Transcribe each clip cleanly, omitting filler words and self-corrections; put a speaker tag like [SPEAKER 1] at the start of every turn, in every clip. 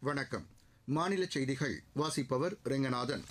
[SPEAKER 1] வணக்கம். மாநில செய்திகள் வாசிப்பவர் ரெங்கநாதன்.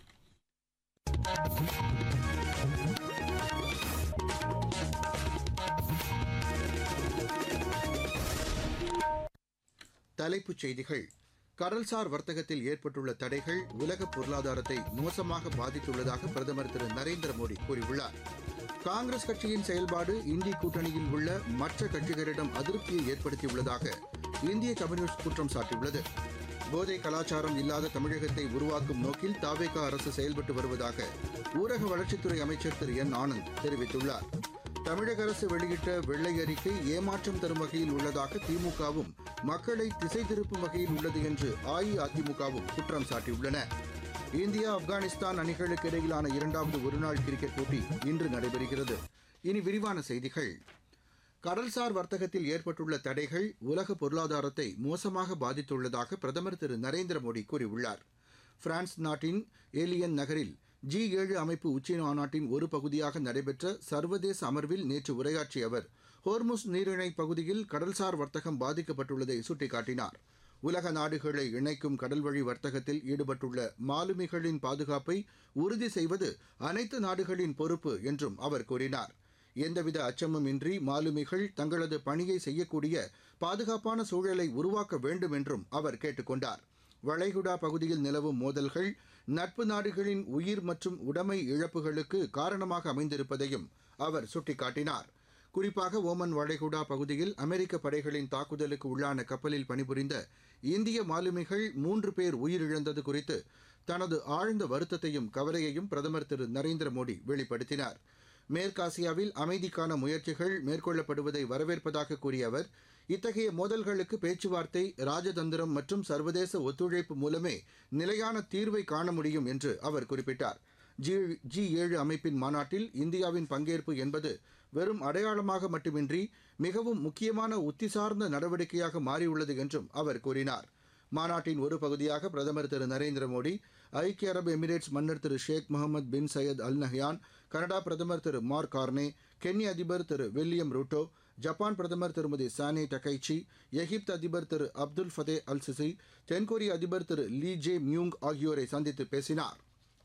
[SPEAKER 1] தலைப்புச் செய்திகள். கடல்சார் வர்த்தகத்தில் ஏற்பட்டுள்ள தடைகள் உலக பொருளாதாரத்தை மோசமாக பாதித்துள்ளதாக பிரதமர் திரு நரேந்திர மோடி கூறியுள்ளார். காங்கிரஸ் கட்சியின் செயல்பாடு இந்தி கூட்டணியில் உள்ள மற்ற கட்சிகளிடம் அதிருப்தியை ஏற்படுத்தியுள்ளதாக இந்திய கம்யூனிஸ்ட் குற்றம் சாட்டியுள்ளது. போதை கலாச்சாரம் இல்லாத தமிழகத்தை உருவாக்கும் நோக்கில் தவேக அரசு செயல்பட்டு வருவதாக ஊரக வளர்ச்சித்துறை அமைச்சர் திரு என் ஆனந்த் தெரிவித்துள்ளார். தமிழக அரசு வெளியிட்ட வெள்ளை அறிக்கை ஏமாற்றம் தரும் வகையில் உள்ளதாக திமுகவும் மக்களை திசை திருப்பும் வகையில் உள்ளது என்று அஇஅதிமுகவும் குற்றம் சாட்டியுள்ளன. இந்தியா ஆப்கானிஸ்தான் அணிகளுக்கு இடையிலான இரண்டாவது ஒருநாள் கிரிக்கெட் போட்டி இன்று நடைபெறுகிறது. இனி விரிவான செய்திகள். கடல்சார் வர்த்தகத்தில் ஏற்பட்டுள்ள தடைகள் உலக பொருளாதாரத்தை மோசமாக பாதித்துள்ளதாக பிரதமர் திரு நரேந்திர மோடி கூறியுள்ளார். பிரான்ஸ் நாட்டின் ஏலியன் நகரில் G7 அமைப்பு உச்சி மாநாட்டின் ஒரு பகுதியாக நடைபெற்ற சர்வதேச அமர்வில் நேற்று உரையாற்றிய அவர் ஹோர்முஸ் நீரிணை பகுதியில் கடல்சார் வர்த்தகம் பாதிக்கப்பட்டுள்ளதை சுட்டிக்காட்டினார். உலக நாடுகளை இணைக்கும் கடல்வழி வர்த்தகத்தில் ஈடுபட்டுள்ள மாலுமிகளின் பாதுகாப்பை உறுதி செய்வது அனைத்து நாடுகளின் பொறுப்பு என்றும் அவர் கூறினார். எந்தவித அச்சமும் இன்றி மாலுமிகள் தங்களது பணியை செய்யக்கூடிய பாதுகாப்பான சூழலை உருவாக்க வேண்டும் என்றும் அவர் கேட்டுக் கொண்டார். வளைகுடா பகுதியில் நிலவும் மோதல்கள் நட்பு நாடுகளின் உயிர் மற்றும் உடைமை இழப்புகளுக்கு காரணமாக அமைந்திருப்பதையும் அவர் சுட்டிக்காட்டினார். குறிப்பாக ஓமன் வளைகுடா பகுதியில் அமெரிக்க படைகளின் தாக்குதலுக்கு உள்ளான கப்பலில் பணிபுரிந்த இந்திய மாலுமிகள் 3 பேர் உயிரிழந்தது குறித்து தனது ஆழ்ந்த வருத்தத்தையும் கவலையையும் பிரதமர் திரு நரேந்திர மோடி வெளிப்படுத்தினார். மேற்காசியாவில் அமைதிக்கான முயற்சிகள் மேற்கொள்ளப்படுவதை வரவேற்பதாக கூறிய அவர் இத்தகைய மோதல்களுக்கு பேச்சுவார்த்தை, ராஜதந்திரம் மற்றும் சர்வதேச ஒத்துழைப்பு மூலமே நிலையான தீர்வை காண முடியும் என்று அவர் குறிப்பிட்டார். G7 அமைப்பின் மாநாட்டில் இந்தியாவின் பங்கேற்பு என்பது வெறும் அடையாளமாக மட்டுமின்றி மிகவும் முக்கியமான உத்திசார்ந்த நடவடிக்கையாக மாறியுள்ளது என்றும் அவர் கூறினார். மாநாட்டின் ஒரு பகுதியாக பிரதமர் திரு நரேந்திர மோடி ஐக்கிய அரபு எமிரேட்ஸ் மன்னர் திரு ஷேக் முகமது பின் சையத் அல் நஹ்யான், கனடா பிரதமர் திரு மார்க் கார்னே, கென்யா அதிபர் திரு வில்லியம் ரூட்டோ, ஜப்பான் பிரதமர் திருமதி சானே டகைச்சி, எகிப்து அதிபர் திரு அப்துல் ஃபதே அல் சிசி, தென்கொரிய அதிபர் திரு லீ ஜே மியூங் ஆகியோரை சந்தித்து பேசினார்.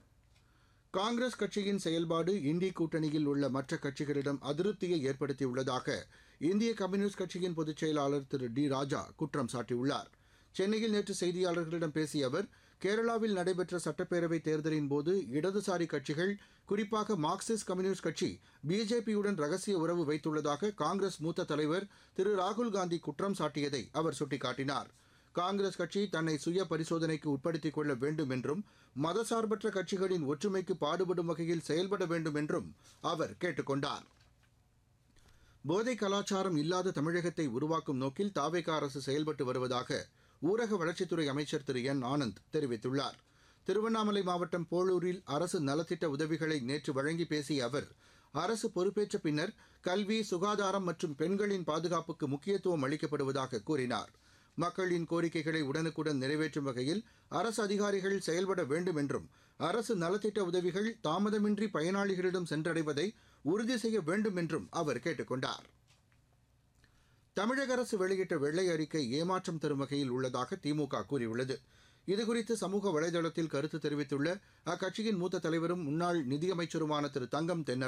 [SPEAKER 1] காங்கிரஸ் கட்சியின் செயல்பாடு இந்தி கூட்டணியில் உள்ள மற்ற கட்சிகளிடம் அதிருப்தியை ஏற்படுத்தியுள்ளதாக இந்திய கம்யூனிஸ்ட் கட்சியின் பொதுச் செயலாளர் திரு டி ராஜா குற்றம் சாட்டியுள்ளார். சென்னையில் நேற்று செய்தியாளர்களிடம் பேசிய அவர் கேரளாவில் நடைபெற்ற சட்டப்பேரவைத் தேர்தலின் போது இடதுசாரி கட்சிகள், குறிப்பாக மார்க்சிஸ்ட் கம்யூனிஸ்ட் கட்சி பிஜேபியுடன் ரகசிய உறவு வைத்துள்ளதாக காங்கிரஸ் மூத்த தலைவர் திரு ராகுல்காந்தி குற்றம் சாட்டியதை அவர் சுட்டிக்காட்டினார். காங்கிரஸ் கட்சி தன்னை சுய பரிசோதனைக்கு உட்படுத்திக் கொள்ள வேண்டும் என்றும் மதசார்பற்ற கட்சிகளின் ஒற்றுமைக்கு பாடுபடும் வகையில் செயல்பட வேண்டும் என்றும் அவர் கேட்டுக் கொண்டார். போதை கலாச்சாரம் இல்லாத தமிழகத்தை உருவாக்கும் நோக்கில் தவேக அரசு செயல்பட்டு வருவதாக ஊரக வளர்ச்சித்துறை அமைச்சர் திரு என் ஆனந்த் தெரிவித்துள்ளார். திருவண்ணாமலை மாவட்டம் போளூரில் அரசு நலத்திட்ட உதவிகளை நேற்று வழங்கி பேசிய அவர் அரசு பொறுப்பேற்ற பின்னர் கல்வி, சுகாதாரம் மற்றும் பெண்களின் பாதுகாப்புக்கு முக்கியத்துவம் அளிக்கப்படுவதாக கூறினார். மக்களின் கோரிக்கைகளை உடனுக்குடன் நிறைவேற்றும் வகையில் அரசு அதிகாரிகள் செயல்பட வேண்டும் என்றும் அரசு நலத்திட்ட உதவிகள் தாமதமின்றி பயனாளிகளிடம் சென்றடைவதை உறுதி செய்ய வேண்டும் என்றும் அவர் கேட்டுக் கொண்டார். தமிழக அரசு வெளியிட்ட வெள்ளை அறிக்கை ஏமாற்றம் தரும் வகையில் உள்ளதாக திமுக கூறியுள்ளது. இதுகுறித்து சமூக வலைதளத்தில் கருத்து தெரிவித்துள்ள அக்கட்சியின் மூத்த தலைவரும் முன்னாள் நிதியமைச்சருமான திரு தங்கம் தென்னரசு,